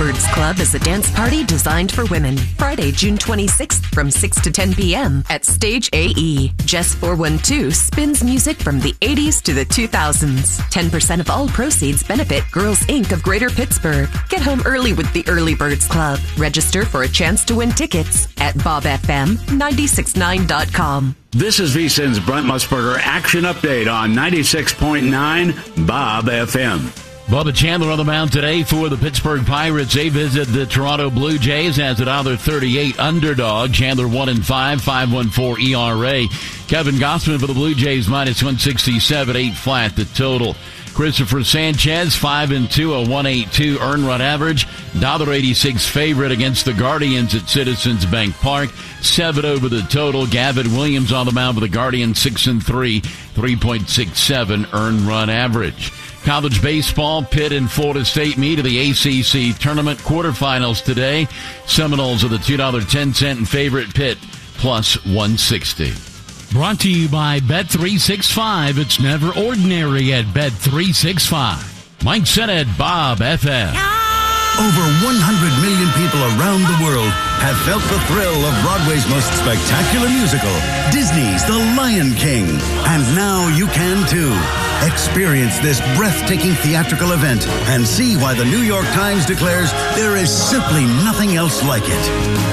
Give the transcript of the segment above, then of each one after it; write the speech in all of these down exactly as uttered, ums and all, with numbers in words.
Birds Club is a dance party designed for women. Friday, June twenty-sixth from six to ten p.m. at Stage A E. Jess four one two spins music from the eighties to the two thousands. ten percent of all proceeds benefit Girls Incorporated of Greater Pittsburgh. Get home early with the Early Birds Club. Register for a chance to win tickets at bob f m nine six nine dot com. This is VSiN's Brent Musburger Action Update on ninety-six point nine Bob F M. Bubba Chandler on the mound today for the Pittsburgh Pirates. They visit the Toronto Blue Jays as an one thirty-eight underdog. Chandler one and five, five point one four E R A. Kevin Gossman for the Blue Jays minus one sixty-seven, eight flat the total. Christopher Sanchez five and two, a one eighty-two earned run average. one eighty-six favorite against the Guardians at Citizens Bank Park. seven over the total. Gavin Williams on the mound for the Guardians six and three, three point six seven earned run average. College baseball, Pitt and Florida State meet at the A C C tournament quarterfinals today. Seminoles are the two dollars and ten cents and favorite, Pitt plus one sixty. Brought to you by Bet three sixty-five. It's never ordinary at Bet three sixty-five. Mike Sennett, Bob F M. Over one hundred million people around the world have felt the thrill of Broadway's most spectacular musical, Disney's The Lion King. And now you can too. Experience this breathtaking theatrical event and see why the New York Times declares there is simply nothing else like it.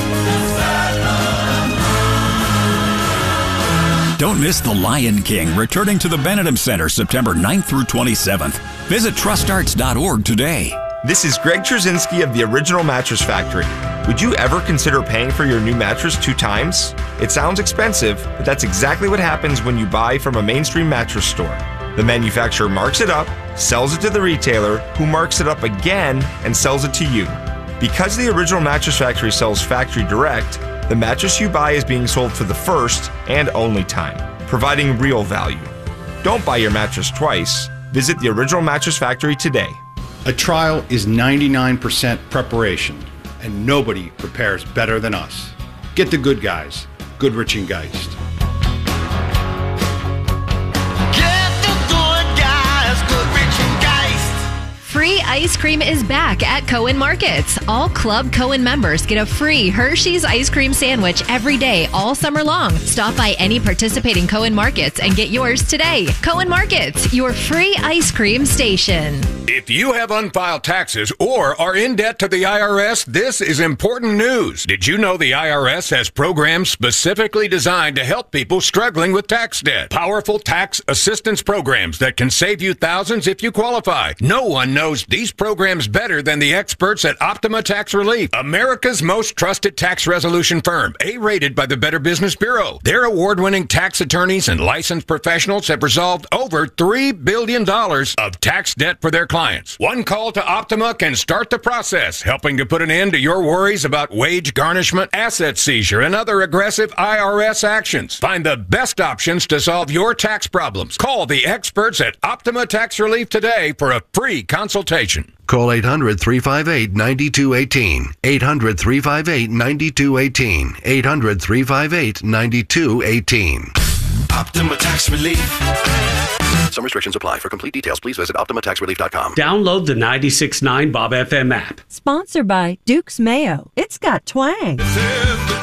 Don't miss The Lion King, returning to the Benedum Center September ninth through twenty-seventh. Visit trust arts dot org today. This is Greg Trzynski of the Original Mattress Factory. Would you ever consider paying for your new mattress two times? It sounds expensive, but that's exactly what happens when you buy from a mainstream mattress store. The manufacturer marks it up, sells it to the retailer, who marks it up again and sells it to you. Because the Original Mattress Factory sells factory direct, the mattress you buy is being sold for the first and only time, providing real value. Don't buy your mattress twice. Visit the Original Mattress Factory today. A trial is ninety-nine percent preparation, and nobody prepares better than us. Get the good guys, Goodrich and Geist. Free ice cream is back at Cohen Markets. All Club Cohen members get a free Hershey's ice cream sandwich every day all summer long. Stop by any participating Cohen Markets and get yours today. Cohen Markets, your free ice cream station. If you have unfiled taxes or are in debt to the I R S, this is important news. Did you know the I R S has programs specifically designed to help people struggling with tax debt? Powerful tax assistance programs that can save you thousands if you qualify. No one knows these programs better than the experts at Optima Tax Relief, America's most trusted tax resolution firm, A-rated by the Better Business Bureau. Their award-winning tax attorneys and licensed professionals have resolved over three billion dollars of tax debt for their clients. One call to Optima can start the process, helping to put an end to your worries about wage garnishment, asset seizure, and other aggressive I R S actions. Find the best options to solve your tax problems. Call the experts at Optima Tax Relief today for a free consultation. Call eight hundred, three five eight, nine two one eight. eight hundred, three five eight, nine two one eight. eight hundred, three five eight, nine two one eight. Optima Tax Relief. Some restrictions apply. For complete details, please visit optima tax relief dot com. Download the ninety-six point nine Bob F M app. Sponsored by Duke's Mayo. It's got twang.